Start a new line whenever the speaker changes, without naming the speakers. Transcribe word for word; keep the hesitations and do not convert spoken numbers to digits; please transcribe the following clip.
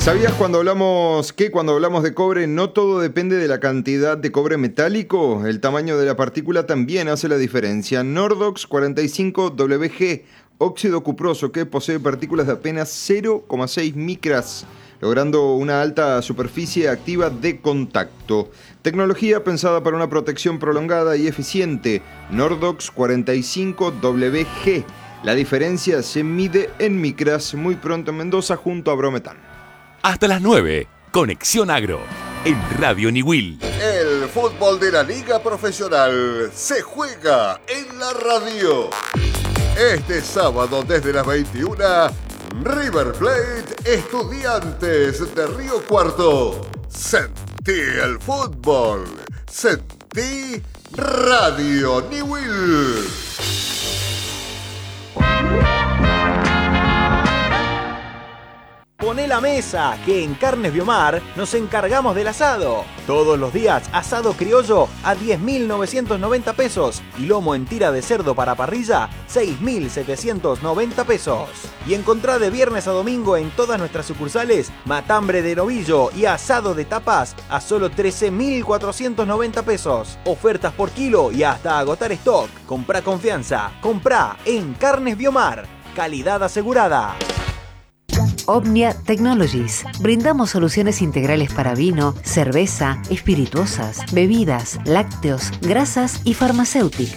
¿Sabías cuando hablamos que cuando hablamos de cobre no todo depende de la cantidad de cobre metálico? El tamaño de la partícula también hace la diferencia. Nordox cuarenta y cinco W G, óxido cuproso que posee partículas de apenas cero coma seis micras, logrando una alta superficie activa de contacto. Tecnología pensada para una protección prolongada y eficiente. Nordox cuarenta y cinco W G. La diferencia se mide en micras. Muy pronto en Mendoza junto a Brometan.
Hasta las nueve, Conexión Agro, en Radio Niwil.
El fútbol de la Liga Profesional se juega en la radio. Este sábado desde las veintiuna, River Plate, Estudiantes de Río Cuarto. Sentí el fútbol. Sentí Radio Niwil.
Poné la mesa, que en Carnes Biomar nos encargamos del asado. Todos los días, asado criollo a diez mil novecientos noventa pesos y lomo en tira de cerdo para parrilla, seis mil setecientos noventa pesos. Y encontrá de viernes a domingo en todas nuestras sucursales matambre de novillo y asado de tapas a solo trece mil cuatrocientos noventa pesos. Ofertas por kilo y hasta agotar stock. Comprá confianza, comprá en Carnes Biomar. Calidad asegurada.
Omnia Technologies. Brindamos soluciones integrales para vino, cerveza, espirituosas, bebidas, lácteos, grasas y farmacéuticas.